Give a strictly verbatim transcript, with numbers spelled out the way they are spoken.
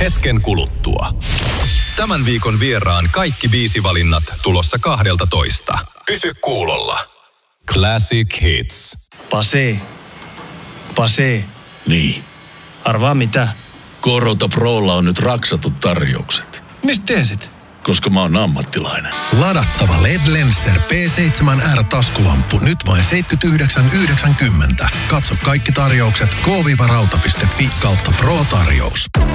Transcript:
hetken kuluttua. Tämän viikon vieraan kaikki biisivalinnat tulossa kahdelta toista. Pysy kuulolla. Classic Hits. Pase. Pase. Niin. Arvaa mitä? Korota Prolla on nyt raksatut tarjoukset. Mistä tiesit? Koska mä oon ammattilainen. Ladattava L E D Lenser P seitsemän R-taskulamppu nyt vain seitsemänkymmentäyhdeksän yhdeksänkymmentä. Katso kaikki tarjoukset k viiva rauta piste fi kautta pro-tarjous.